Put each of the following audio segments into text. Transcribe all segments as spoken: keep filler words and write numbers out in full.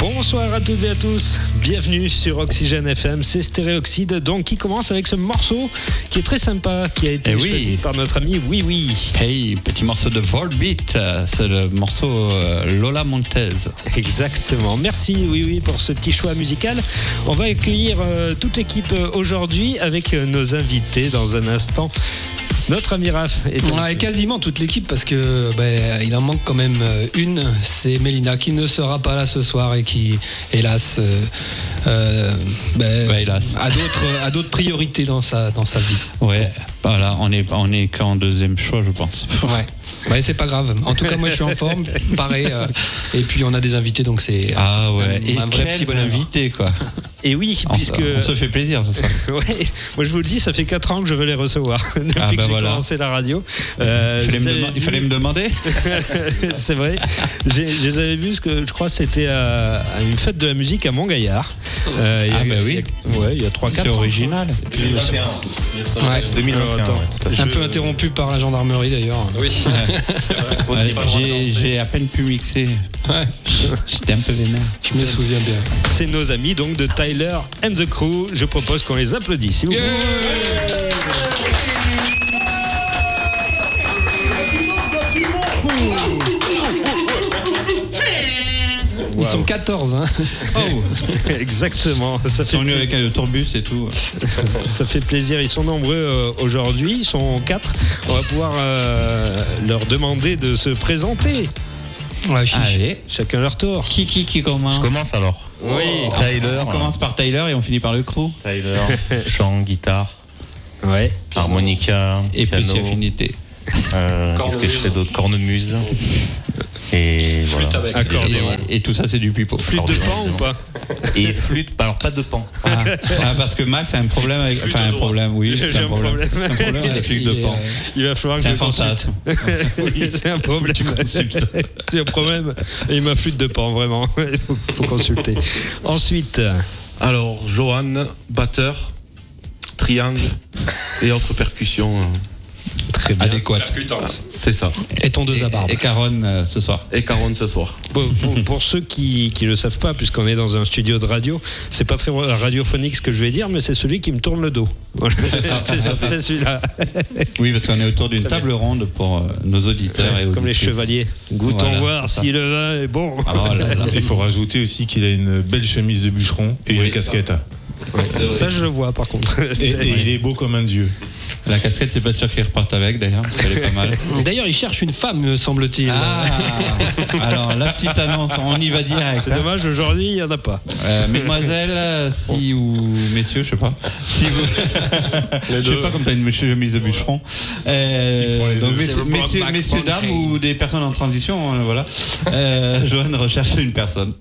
Bonsoir à toutes et à tous, bienvenue sur Oxygène F M, c'est Stéréoxyde, donc qui commence avec ce morceau qui est très sympa, qui a été eh choisi oui. par notre ami Oui Oui. Hey, petit morceau de Volbeat, c'est le morceau euh, Lola Montez. Exactement, merci Oui Oui pour ce petit choix musical. On va accueillir euh, toute l'équipe euh, aujourd'hui avec euh, nos invités dans un instant. Notre ami Raph est donc... ouais, quasiment toute l'équipe parce que ben, il en manque quand même une, c'est Mélina qui ne sera pas là ce soir et qui hélas, euh, euh, ben, bah, hélas. a d'autres a d'autres priorités dans sa dans sa vie. Ouais, voilà, on est on est qu'en deuxième choix je pense. Ouais, ouais c'est pas grave. En tout cas moi je suis en forme, pareil. Euh, et puis on a des invités donc c'est ah ouais, un, et un vrai petit bonheur. invité quoi. Et oui, on puisque se, on se fait plaisir ce soir. Ouais, moi je vous le dis, ça fait quatre ans que je veux les recevoir depuis ah, bah que j'ai voilà. commencé la radio. Euh, il, fallait me, vu... dem- il fallait me demander. C'est vrai. J'ai, je les avais vus, ce que je crois, c'était à, à une fête de la musique à Montgaillard. Euh, il y a, ah bah oui. Il y a, ouais, il y a trois quatre C'est ans. original. Puis, deux mille vingt et un. Ouais. deux mille vingt et un, ouais. Un Je... peu interrompu par la gendarmerie d'ailleurs. Oui. c'est vrai. Aussi, Ouais, pas le droit de j'ai, danser. j'ai à peine pu mixer. Ouais. J'étais un peu vénère. Je me souviens bien. C'est nos amis donc de Tyler and the Crew. Je propose qu'on les applaudisse, s'il vous plaît. Ils sont quatorze hein. Oh, exactement. Ça Ils fait sont venus avec un tourbus et tout. Ça fait plaisir. Ils sont nombreux euh, aujourd'hui. Ils sont quatre. On va pouvoir euh, leur demander de se présenter. Ouais, chiche. Allez, Chacun leur tour. qui qui qui commence? Je commence alors. Oui. Tyler. On commence par Tyler et on finit par le crew. Tyler, chant, guitare, Ouais. harmonica, Et piano. plus affinité. Euh, qu'est-ce que je fais d'autre? Cornemuse. Et voilà. Accordéon. Et, et tout ça, c'est du pipeau. Flûte de pan ou pas? Et flûte, alors pas de pan. Ah, ah, parce que Max a un problème avec. Enfin, un problème, oui. J'ai c'est un problème. Un problème avec les flûtes de Il est, pan. euh, Il va falloir que C'est je un le consulte. fantasme. Oui, c'est un problème. J'ai un problème. Et ma flûte de pan, vraiment. Il faut, faut consulter. Ensuite, Alors, Johan, batteur, triangle et autres percussions. euh, très bien. Adéquate. C'est ça. Et tondeuse à barbe. Et Caronne euh, ce soir. Et Caronne ce soir. Pour, pour- pour ceux qui ne le savent pas, puisqu'on est dans un studio de radio, c'est pas très radiophonique ce que je vais dire, mais c'est celui qui me tourne le dos. Voilà. C'est, c'est ça, c'est celui-là. Oui, parce qu'on est autour d'une table ronde pour euh, nos auditeurs et Comme les auditrices. chevaliers. Goûtons Voilà, voir c'est ça. si le vin est bon. Oh là là. Il faut rajouter aussi qu'il a une belle chemise de bûcheron et une casquette. Ça, je le vois par contre. Et, et il est beau comme un dieu. La casquette, c'est pas sûr qu'il reparte avec d'ailleurs. parce qu'elle est pas mal. D'ailleurs, il cherche une femme, me semble-t-il. Ah, alors la petite annonce, on y va direct. C'est hein. dommage, aujourd'hui, il n'y en a pas. Euh, mesdemoiselles, euh, si ou messieurs, je sais pas. Si vous, je sais pas comme t'as une chemise de bûcheron. Euh, donc messieurs, messieurs, messieurs, dames ou des personnes en transition, euh, voilà. Euh, Johan recherche une personne.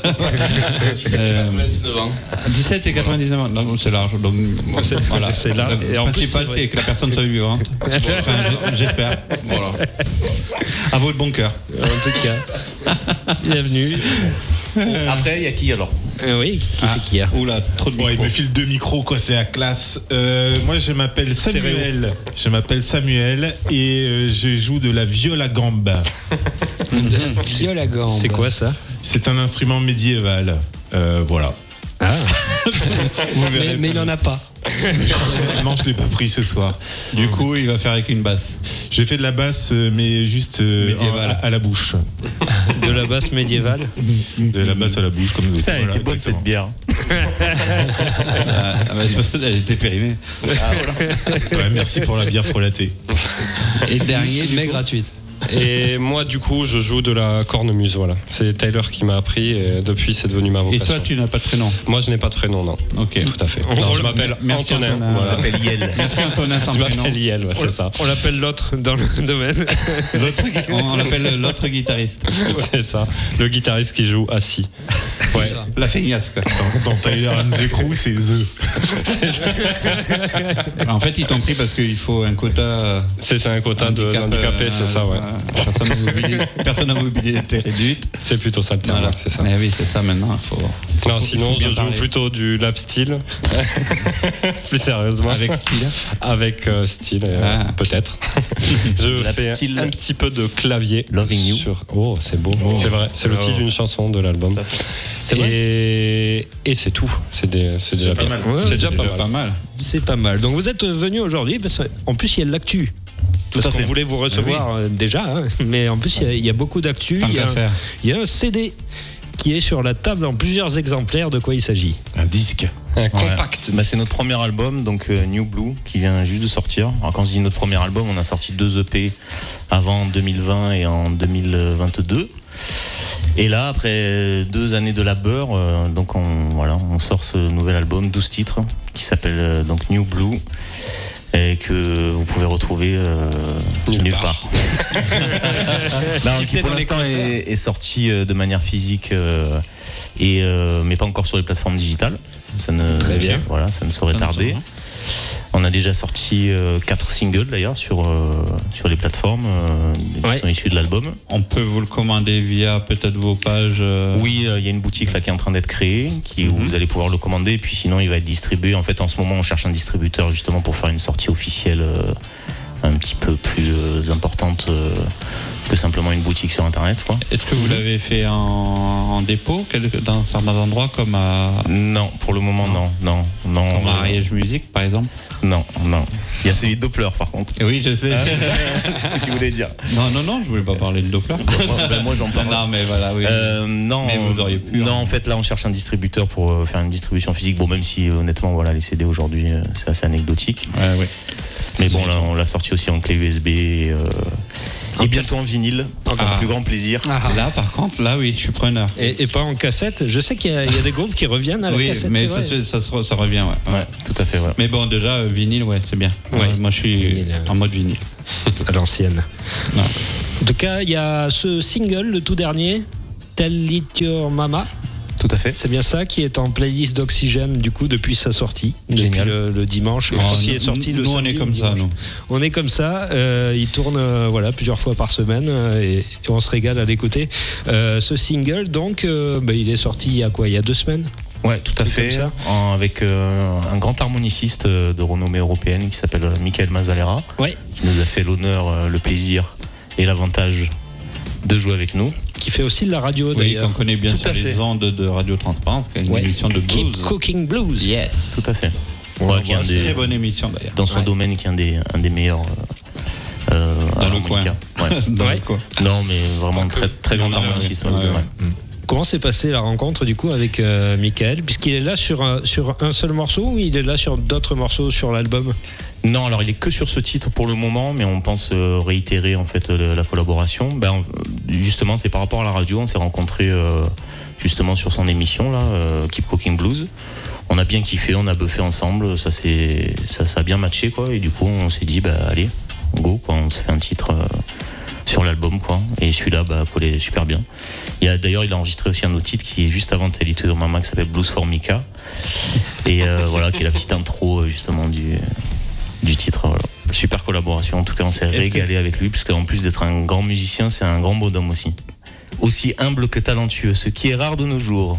euh, quatre-vingt-dix-neuf ans. dix-sept et quatre-vingt-dix-neuf ans, donc c'est large. Donc C'est- voilà. c'est large. Le Et en plus, principal, c'est vrai. c'est que la personne soit vivante. Enfin, j- j'espère. Voilà. À votre bon cœur. En tout cas, bienvenue. Après, il y a qui alors? Euh, oui, qui Ah, c'est qui a Oula, trop de Bon, il micros. me file deux micros, quoi, c'est la classe. Euh, moi, je m'appelle Samuel. Je m'appelle Samuel et euh, je joue de la viola gamba. Viol à gambe. C'est quoi ça? C'est un instrument médiéval. Euh, voilà. Ah, mais, mais il en a pas. Non, je l'ai pas pris ce soir. Du coup, il va faire avec une basse. J'ai fait de la basse, euh, mais juste euh, Médiévale. à, à la bouche. de la basse médiévale. De la basse à la bouche, comme Elle voilà, était bonne exactement. cette bière. Ah, ah bah, c'est parce qu'elle était périmée. Ouais, merci pour la bière frelatée. Et le dernier, du Mais coup, gratuite. Et moi, du coup, je joue de la cornemuse, voilà. C'est Tyler qui m'a appris et depuis, c'est devenu ma et vocation. toi, tu n'as pas de prénom. Moi, je n'ai pas de prénom, non. Ok. Tout à fait. Non, je m'appelle Merci Antonin. Antonin. Voilà. Ça s'appelle Yel. Merci Antonin sans Je prénom. m'appelle Yel, ouais, c'est ça. On l'appelle l'autre dans le domaine. L'autre, on, on l'appelle l'autre guitariste. C'est ça. Le guitariste qui joue assis. Ouais. ça. La feignasse, quoi. Dans, dans Tyler and the Crew, c'est The. En fait, ils t'ont pris parce qu'il faut un quota. C'est c'est un quota de handicap, handicapé, euh, c'est ça, ouais. euh, personne à mobilité, personne à mobilité réduite. C'est plutôt ça le terme, Voilà. c'est ça. Eh oui, c'est ça maintenant. Faut... Non, sinon, je joue parler. plutôt du lap style. Plus sérieusement. Avec style. Avec euh, style, euh, Ah. peut-être. Je Lap fais style. un petit peu de clavier. Loving You. Sur... Oh, c'est beau. C'est vrai, c'est le Oh. titre d'une chanson de l'album. C'est vrai. Et, et c'est tout. C'est, des... c'est déjà pas bien. mal. Ouais, c'est déjà C'est pas déjà mal. pas mal. C'est pas mal. Donc vous êtes venu aujourd'hui, parce qu'en plus il y a de l'actu. Tout Parce à qu'on fait. voulait vous recevoir euh, déjà, hein, mais en plus il y a- il y, a beaucoup d'actu. Tant Il y, a qu'à un- faire. il y a un C D qui est sur la table en plusieurs exemplaires. De quoi il s'agit? Un disque. Un Ouais. compact. Bah, c'est notre premier album, donc euh, New Blue, qui vient juste de sortir. Alors quand je dis notre premier album, on a sorti deux E P avant en deux mille vingt et en deux mille vingt-deux. Et là, après deux années de labeur, euh, donc on, voilà, on sort ce nouvel album, douze titres, qui s'appelle euh, donc New Blue, et que vous pouvez retrouver euh, Nulle nulle, part. part. Non, Si qui ce n'est pour dans les l'instant concerts. est, est sorti euh, de manière physique, euh, et, euh, mais pas encore sur les plateformes digitales. Ça ne, Très bien. Voilà, ça ne saurait Ça ne tarder. saurait. On a déjà sorti euh, quatre singles d'ailleurs sur, euh, sur les plateformes euh, qui Ouais. sont issus de l'album. On peut vous le commander via peut-être vos pages. euh, Oui, euh, il y a une boutique là qui est en train d'être créée, qui, où vous allez pouvoir le commander, et puis sinon il va être distribué. En fait, en ce moment, on cherche un distributeur justement pour faire une sortie officielle euh, un petit peu plus euh, importante euh, que simplement une boutique sur Internet, quoi. Est-ce que vous l'avez fait en, en dépôt quelque- dans certains endroits comme à, Non, pour le moment, non, non, non, comme à euh, Ariège Musique par exemple? non, non. Il y a celui de Doppler par contre. Et oui, je sais. C'est ce que tu voulais dire. non, non, non, je voulais pas parler de Doppler. Moi, ben, moi, j'en parle. Non, mais voilà, oui. Euh, non, Mais vous auriez pu, non, hein. en fait, là, on cherche un distributeur pour euh, faire une distribution physique. Bon, même si, honnêtement, voilà, les C D aujourd'hui, euh, c'est assez anecdotique. Ouais, ouais. Mais bon, là, on l'a sorti aussi en clé U S B et, euh, et bientôt en vinyle, pour Ah. le plus grand plaisir. Ah. Là, par contre, là, oui, je suis preneur. Et, et pas en cassette. Je sais qu'il y, a- il y a des groupes qui reviennent à la Oui, cassette. mais c'est ça, vrai. se- ça, se- ça revient, ouais. Ouais, tout à fait, ouais. Mais bon, déjà, euh, vinyle, ouais, c'est bien. Ouais. Ouais, moi, je suis Vinyle, euh. en mode vinyle. À l'ancienne. Non. En tout cas, il y a ce single, le tout dernier, Tell It Your Mama. Tout à fait. C'est bien ça qui est en playlist d'Oxygène du coup depuis sa sortie, Génial. depuis le, le dimanche. Et Oh, qui nous- est sorti le nous, on samedi est ou comme le ça, dimanche. nous. On est comme ça. euh, il tourne euh, voilà plusieurs fois par semaine euh, et, et on se régale à l'écouter. Euh, ce single, donc, euh, bah, il est sorti il y a quoi? Il y a deux semaines. Ouais, tout à Et fait. comme ça. En- avec euh, un grand harmoniciste euh, de renommée européenne qui s'appelle euh, Michael Mazzalera, Ouais. qui nous a fait l'honneur, euh, le plaisir et l'avantage de jouer avec nous. Qui fait aussi de la radio Oui, d'ailleurs. qu'on connaît bien Tout sur à les fait. ondes de Radio Transparence, qui est une Ouais. émission de Keep blues. Cooking Blues. Yes. Tout à fait. On Ouais, l'embrasse. qui est un des- Très bonne émission d'ailleurs. dans son Ouais. domaine, qui est un des, un des meilleurs euh, euh, Dans le harmonica. Ouais. Dans Ouais. le coin. Non, mais vraiment très, très grand Ouais, ouais, harmoniciste. ouais. ouais, Ouais, ouais. ouais. Comment s'est passée la rencontre du coup avec euh, Michael, puisqu'il est là sur un, sur un seul morceau ou il est là sur d'autres morceaux sur l'album? Non, alors il est que sur ce titre pour le moment, mais on pense euh, réitérer en fait euh, la collaboration. Ben, euh, justement, c'est par rapport à la radio. On s'est rencontrés euh, justement sur son émission là, euh, Keep Cooking Blues. On a bien kiffé, on a buffé ensemble. Ça, c'est, ça, ça a bien matché quoi. Et du coup, on s'est dit, bah allez, go quoi. On se fait un titre euh, sur l'album quoi. Et celui-là, bah collait super bien. Il y a d'ailleurs, il a enregistré aussi un autre titre qui est juste avant Tell It to Your Mama, qui s'appelle Blues for Mika. Et euh, voilà, qui est la petite intro justement du du titre. Voilà. Super collaboration. En tout cas, on s'est Est-ce régalé avec lui, parce qu'en plus d'être un grand musicien, c'est un grand bonhomme aussi. Aussi humble que talentueux, ce qui est rare de nos jours.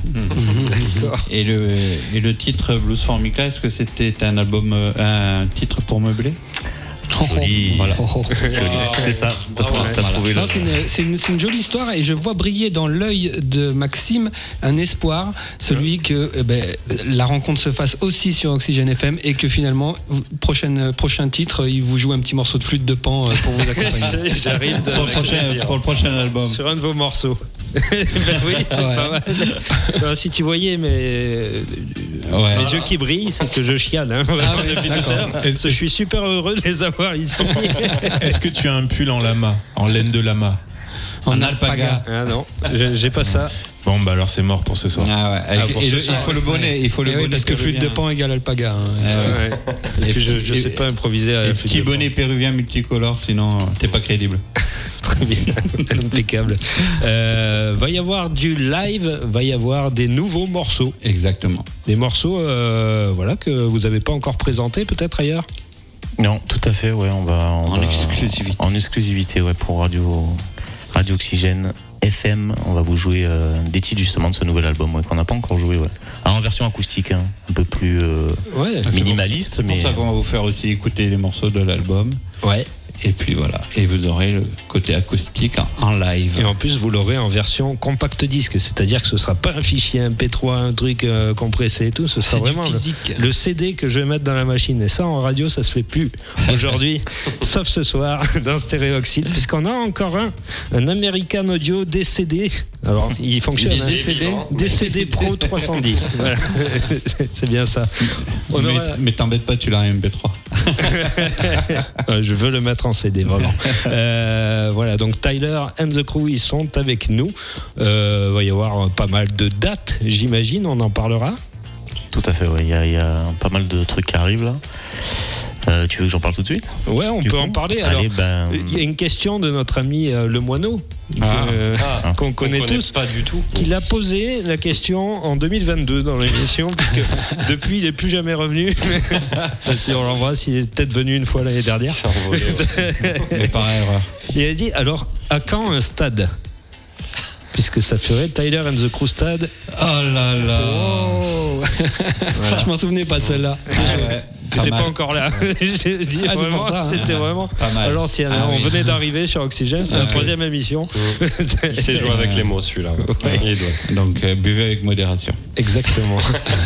Et le, et le titre Blues for Mika, est-ce que c'était un album, euh, un titre pour meubler? Joli. Voilà. Joli. C'est ça. T'as trou- t'as trouvé le. Non, c'est une, c'est une- c'est une jolie histoire et je vois briller dans l'œil de Maxime un espoir, celui que eh ben, la rencontre se fasse aussi sur Oxygène F M et que finalement, vous- prochaine, prochain titre, il vous joue un petit morceau de flûte de pan euh, pour vous accompagner. J'arrive de- Pour le prochain, pour le prochain album. sur un de vos morceaux. Ben oui, c'est Ouais. pas mal. Alors, si tu voyais mes, Ouais. mes yeux qui brillent, c'est que je chiale hein, vraiment, Ah ouais, depuis tout à l'heure. Est-ce- Je suis super heureux de les avoir ici. Est-ce que tu as un pull en lama, en laine de lama? En alpaga. Ah non, j'ai j'ai pas ça. Bon, bah alors c'est mort pour ce soir. Ah ouais. Avec- Ah, pour et ce le- soir. il faut le bonnet. Il faut le Eh oui, bonnet parce que flûte de péruvien. pan égale alpaga. hein. Ah ouais. Ouais. Et puis je, je sais pas improviser à Et la flûte petit de pan. bonnet péruvien multicolore, sinon euh, t'es pas crédible. Très bien, impeccable. Euh, va y avoir du live, va y avoir des nouveaux morceaux. Exactement. Des morceaux euh, voilà, que vous n'avez pas encore présentés peut-être ailleurs. Non, tout à fait, ouais, on va. On en va, exclusivité. En exclusivité, ouais, pour Radio, Radio Oxygène F M. On va vous jouer euh, des titres justement de ce nouvel album, ouais, qu'on n'a pas encore joué, ouais. Alors, en version acoustique, hein, un peu plus euh, Ouais. minimaliste. C'est pour mais... ça qu'on va vous faire aussi écouter les morceaux de l'album. Ouais. Et puis voilà, et vous aurez le côté acoustique en, en live. Et en plus, vous l'aurez en version compact disque, c'est-à-dire que ce sera pas un fichier M P trois, un truc euh, compressé et tout, ce sera C'est du vraiment le, physique. le C D que je vais mettre dans la machine. Et ça, en radio, ça se fait plus aujourd'hui, sauf ce soir, dans Stéréoxyde, puisqu'on a encore un, un American Audio D C D. Alors, il fonctionne. Il est hein. D C D D C D Pro trois cent dix. Voilà. C'est bien ça. On mais, aura- mais t'embête pas, tu l'as en M P trois. Ouais, je veux le mettre en C D, vraiment. Euh, voilà, donc Tyler and the Crew, ils sont avec nous. Euh, il va y avoir pas mal de dates, j'imagine, on en parlera. Tout à fait, ouais. Il y, a- il y a pas mal de trucs qui arrivent là. Euh, tu veux que j'en parle tout de suite? Ouais, on Du peut coup en parler. Alors, Allez, ben. il y a une question de notre ami euh, Le Moineau, Ah. que- Ah, qu'on connaît on connaît tous. pas du tout. Qui l'a posé la question en deux mille vingt-deux dans l'émission, puisque depuis il n'est plus jamais revenu. Si on l'envoie, s'il est peut-être venu une fois l'année dernière. C'est envolé, ouais. Mais par erreur. Il a dit alors, à quand un stade? Puisque ça ferait Tyler and the Crew Stade. Oh là là. Oh. Je m'en souvenais pas de celle-là. Ah ouais, T'étais pas mal. encore là. J'ai dit Ah, c'est vraiment, pour ça, hein. c'était vraiment Pas mal. à l'ancienne. Ah on oui. venait d'arriver sur Oxygène, c'est Ah la oui. troisième émission. Il sait jouer avec les mots, celui-là. Ouais. Il doit. Donc euh, buvez avec modération. Exactement.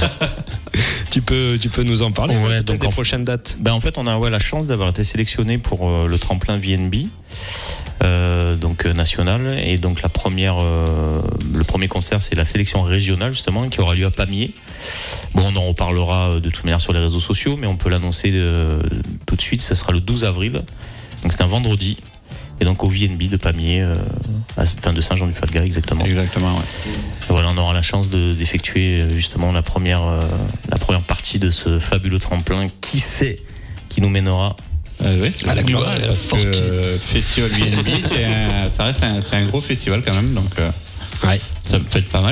tu, peux, tu peux nous en parler, Ouais, peut-être donc des en- prochaines dates. Ben en fait, on a ouais, la chance d'avoir été sélectionné pour euh, le tremplin V N B, euh, donc euh, national. Et donc la première, euh, le premier concert, c'est la sélection régionale justement, qui aura lieu à Pamiers. Bon, on en reparlera euh, de toute manière sur les réseaux sociaux, mais on peut l'annoncer euh, tout de suite. Ce sera le douze avril, donc c'est un vendredi. Et donc au V N B de Pamiers, euh, à, enfin de Saint-Jean-du-Falga exactement. Exactement, ouais. Et voilà, on aura la chance de, d'effectuer euh, justement la première, euh, la première partie de ce fabuleux tremplin. Qui sait qui nous mènera Euh, oui, À la gloire et à la parce que, fortune. euh, Festival V N B, c'est un- ça reste un, c'est un gros festival quand même, donc euh, Ouais. ça peut être pas mal.